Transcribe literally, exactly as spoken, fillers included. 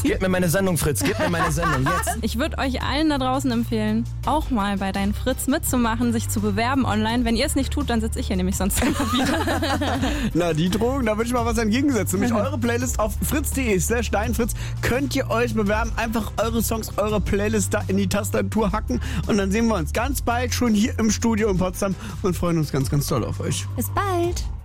Gib mir meine Sendung, Fritz, gib mir meine Sendung, jetzt. Ich würde euch allen da draußen empfehlen, auch mal bei Dein Fritz mitzumachen, sich zu bewerben online. Wenn ihr es nicht tut, dann sitze ich hier nämlich sonst immer wieder. Na, die Drogen, da würde ich mal was entgegensetzen. Nämlich eure Playlist auf fritz.de slash deinfritz könnt ihr euch bewerben. Einfach eure Songs, eure Playlist da in die Tastatur hacken. Und dann sehen wir uns ganz bald schon hier im Studio in Potsdam und freuen uns ganz, ganz doll auf euch. Bis bald.